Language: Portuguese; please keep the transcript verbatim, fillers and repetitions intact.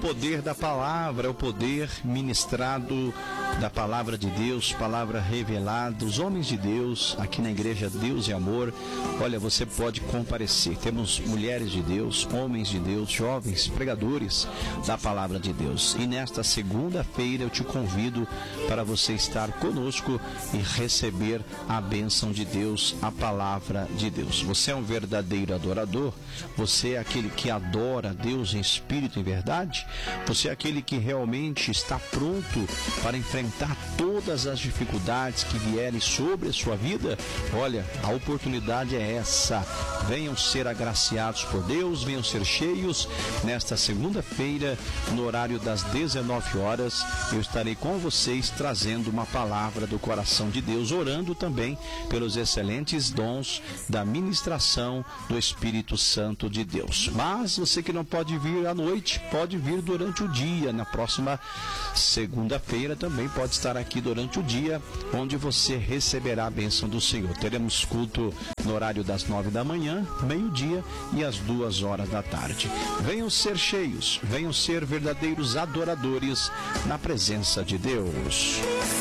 poder da palavra, é o poder ministrado da palavra de Deus, palavra revelada, os homens de Deus, aqui na igreja Deus e Amor. Olha, você pode comparecer. Temos mulheres de Deus, homens de Deus, jovens pregadores da palavra de Deus. E nesta segunda-feira eu te convido para você estar conosco e receber a bênção de Deus, a palavra de Deus. Você é um verdadeiro adorador? Você é aquele que adora a Deus em espírito e em verdade? Você é aquele que realmente está pronto para enfrentar todas as dificuldades que vierem sobre a sua vida? Olha, a oportunidade é essa. Venham ser agraciados por Deus, venham ser cheios. Nesta segunda-feira, no horário das dezenove horas, eu estarei com vocês trazendo uma palavra do coração de Deus, orando também pelos excelentes dons da ministração do Espírito Santo de Deus. Mas você que não pode vir à noite, pode vir durante o dia. Na próxima segunda-feira também pode estar aqui durante o dia, onde você receberá a bênção do Senhor. Teremos culto no horário das nove da manhã, meio-dia e às duas horas da tarde. Venham ser cheios, venham ser verdadeiros adoradores na presença de Deus.